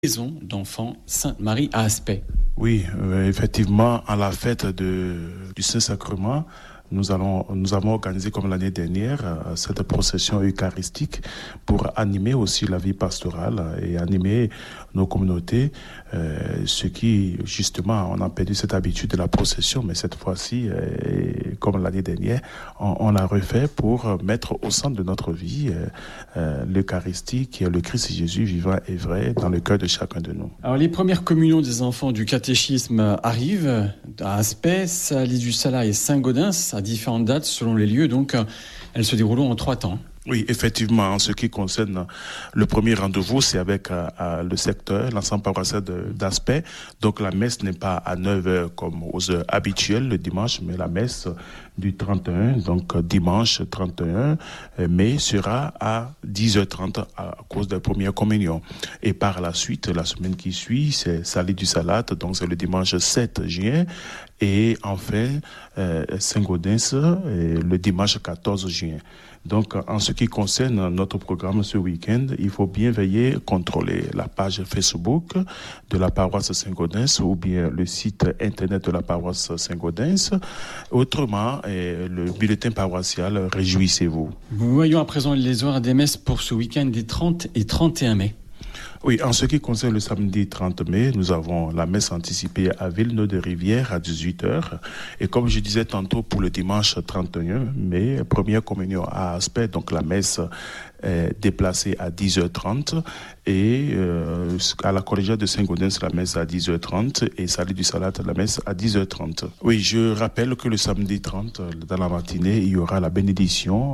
Maison d'enfants Sainte-Marie à Aspet. Oui, effectivement, à la fête du Saint-Sacrement, nous avons organisé comme l'année dernière cette procession eucharistique pour animer aussi la vie pastorale et animer nos communautés. Ce qui, justement, on a perdu cette habitude de la procession, mais cette fois-ci, comme l'année dernière, on l'a refait pour mettre au centre de notre vie l'Eucharistie qui est le Christ Jésus vivant et vrai dans le cœur de chacun de nous. Alors les premières communions des enfants du catéchisme arrivent à Aspet, Saly-du-Salat et Saint-Gaudens à différentes dates selon les lieux, donc elles se déroulent en 3 temps. Oui, effectivement, en ce qui concerne le premier rendez-vous, c'est avec le secteur, l'ensemble paroissial d'Aspet. Donc la messe n'est pas à 9h comme aux heures habituelles le dimanche, mais la messe du 31, donc dimanche 31 mai, sera à 10h30 à cause de la première communion. Et par la suite, la semaine qui suit, c'est Saly-du-Salat, donc c'est le dimanche 7 juin. Et enfin, Saint-Gaudens, le dimanche 14 juin. Donc, en ce qui concerne notre programme ce week-end, il faut bien veiller, contrôler la page Facebook de la paroisse Saint-Gaudens ou bien le site internet de la paroisse Saint-Gaudens. Autrement, le bulletin paroissial Réjouissez-vous. Voyons à présent les horaires des messes pour ce week-end des 30 et 31 mai. Oui, en ce qui concerne le samedi 30 mai, nous avons la messe anticipée à Villeneuve-de-Rivière à 18h. Et comme je disais tantôt, pour le dimanche 31 mai, première communion à Aspet, donc la messe est déplacée à 10h30. Et à la collégiale de Saint-Gaudens, la messe à 10h30. Et Saly-du-Salat, la messe à 10h30. Oui, je rappelle que le samedi 30, dans la matinée, il y aura la bénédiction,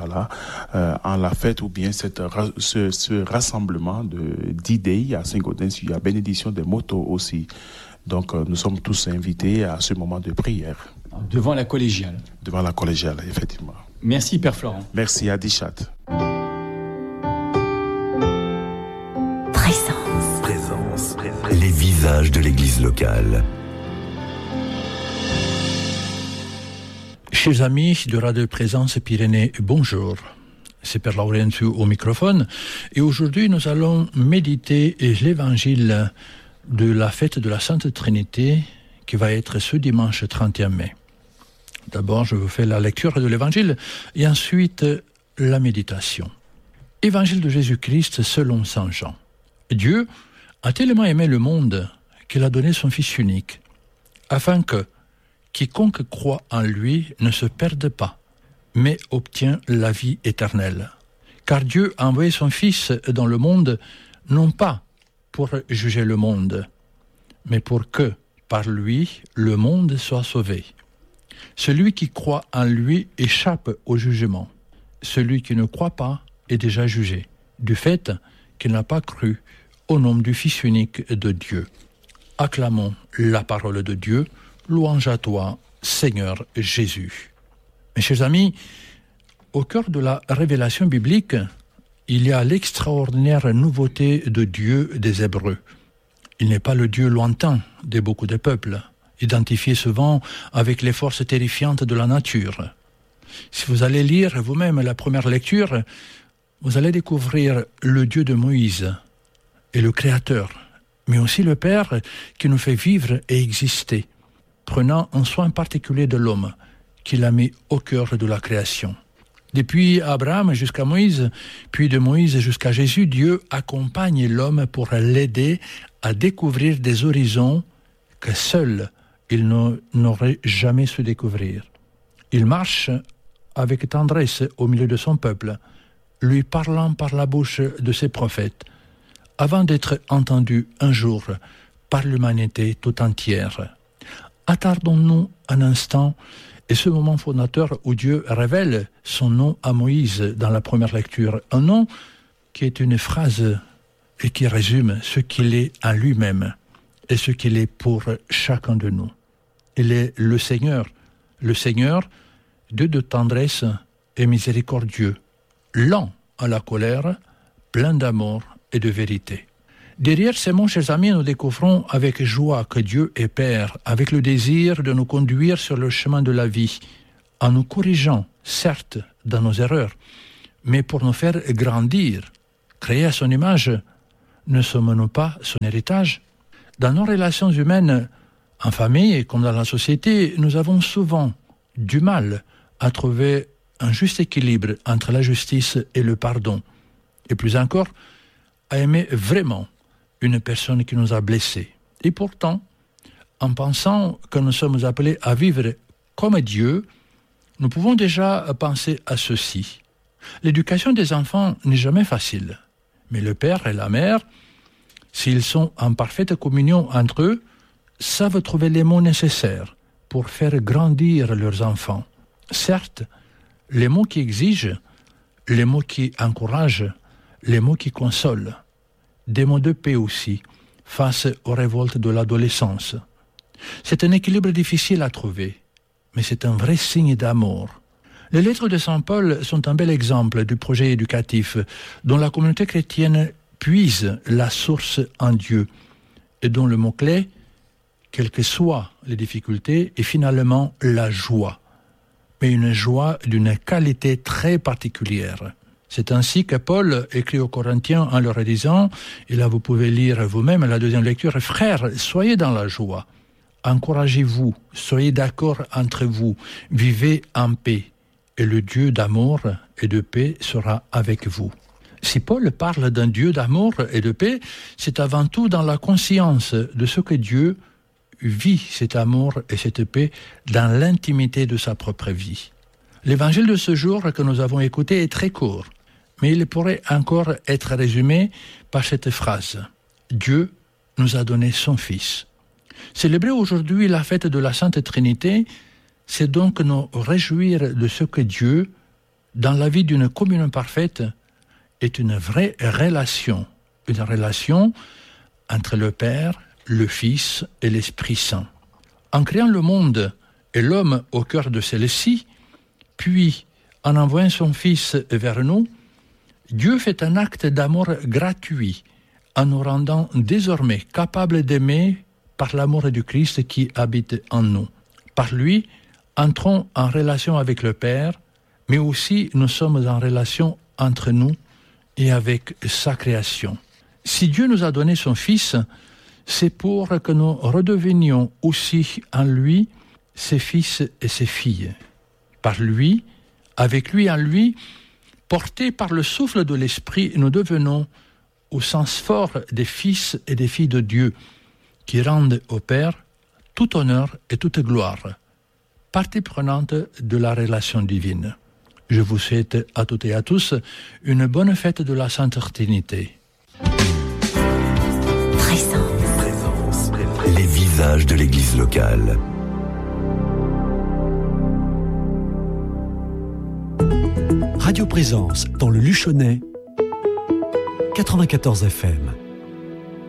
en la fête ou bien ce rassemblement d'idées à Saint-Gaudens. Il y a bénédiction des motos aussi. Donc, nous sommes tous invités à ce moment de prière. Devant la collégiale. Devant la collégiale, effectivement. Merci, Père Florent. Merci, Adichat. Présence. Les visages de l'église locale. Chers amis de Radio Présence Pyrénées, bonjour. C'est Père Laurentiu au microphone. Et aujourd'hui, nous allons méditer l'évangile de la fête de la Sainte Trinité qui va être ce dimanche 31 mai. D'abord, je vous fais la lecture de l'évangile et ensuite la méditation. Évangile de Jésus-Christ selon Saint Jean. Dieu a tellement aimé le monde qu'il a donné son Fils unique, afin que quiconque croit en lui ne se perde pas, mais obtient la vie éternelle. Car Dieu a envoyé son Fils dans le monde, non pas pour juger le monde, mais pour que, par lui, le monde soit sauvé. Celui qui croit en lui échappe au jugement. Celui qui ne croit pas est déjà jugé, du fait qu'il n'a pas cru au nom du Fils unique de Dieu. Acclamons la parole de Dieu, louange à toi, Seigneur Jésus. Mes chers amis, au cœur de la révélation biblique, il y a l'extraordinaire nouveauté de Dieu des Hébreux. Il n'est pas le Dieu lointain de beaucoup de peuples, identifié souvent avec les forces terrifiantes de la nature. Si vous allez lire vous-même la première lecture, vous allez découvrir le Dieu de Moïse et le Créateur, mais aussi le Père qui nous fait vivre et exister, prenant un soin particulier de l'homme qu'il a mis au cœur de la création. Depuis Abraham jusqu'à Moïse, puis de Moïse jusqu'à Jésus, Dieu accompagne l'homme pour l'aider à découvrir des horizons que seul il n'aurait jamais su découvrir. Il marche avec tendresse au milieu de son peuple, lui parlant par la bouche de ses prophètes, avant d'être entendu un jour par l'humanité tout entière. Attardons-nous un instant et ce moment fondateur où Dieu révèle son nom à Moïse dans la première lecture. Un nom qui est une phrase et qui résume ce qu'il est à lui-même et ce qu'il est pour chacun de nous. Il est le Seigneur, Dieu de tendresse et miséricordieux, lent à la colère, plein d'amour et de vérité. Derrière ces mots, chers amis, nous découvrons avec joie que Dieu est Père, avec le désir de nous conduire sur le chemin de la vie, en nous corrigeant, certes, dans nos erreurs, mais pour nous faire grandir, créer à son image, ne sommes-nous pas son héritage? Dans nos relations humaines, en famille comme dans la société, nous avons souvent du mal à trouver un juste équilibre entre la justice et le pardon. Et plus encore, à aimer vraiment une personne qui nous a blessés. Et pourtant, en pensant que nous sommes appelés à vivre comme Dieu, nous pouvons déjà penser à ceci. L'éducation des enfants n'est jamais facile, mais le père et la mère, s'ils sont en parfaite communion entre eux, savent trouver les mots nécessaires pour faire grandir leurs enfants. Certes, les mots qui exigent, les mots qui encouragent, les mots qui consolent, des mots de paix aussi, face aux révoltes de l'adolescence. C'est un équilibre difficile à trouver, mais c'est un vrai signe d'amour. Les lettres de Saint Paul sont un bel exemple du projet éducatif dont la communauté chrétienne puise la source en Dieu et dont le mot-clé, quelles que soient les difficultés, est finalement la joie, mais une joie d'une qualité très particulière. C'est ainsi que Paul écrit aux Corinthiens en leur disant, et là vous pouvez lire vous-même la deuxième lecture, « Frères, soyez dans la joie, encouragez-vous, soyez d'accord entre vous, vivez en paix, et le Dieu d'amour et de paix sera avec vous. » Si Paul parle d'un Dieu d'amour et de paix, c'est avant tout dans la conscience de ce que Dieu vit cet amour et cette paix dans l'intimité de sa propre vie. L'évangile de ce jour que nous avons écouté est très court, mais il pourrait encore être résumé par cette phrase « Dieu nous a donné son Fils ». Célébrer aujourd'hui la fête de la Sainte Trinité, c'est donc nous réjouir de ce que Dieu, dans la vie d'une communion parfaite, est une vraie relation, une relation entre le Père, le Fils et l'Esprit Saint. En créant le monde et l'homme au cœur de celle-ci, puis en envoyant son Fils vers nous, Dieu fait un acte d'amour gratuit en nous rendant désormais capables d'aimer par l'amour du Christ qui habite en nous. Par lui, entrons en relation avec le Père, mais aussi nous sommes en relation entre nous et avec sa création. Si Dieu nous a donné son Fils, c'est pour que nous redevenions aussi en lui ses fils et ses filles. Par lui, avec lui en lui, portés par le souffle de l'Esprit, nous devenons, au sens fort, des fils et des filles de Dieu, qui rendent au Père tout honneur et toute gloire, partie prenante de la relation divine. Je vous souhaite à toutes et à tous une bonne fête de la Sainte Trinité. Présence. Les visages de l'Église locale. Radio Présence dans le Luchonnais, 94 FM.